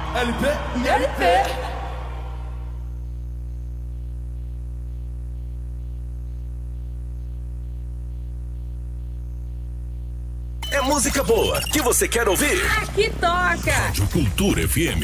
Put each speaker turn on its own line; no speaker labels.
LP.
É música boa que você quer ouvir.
Aqui toca.
Rádio Cultura FM.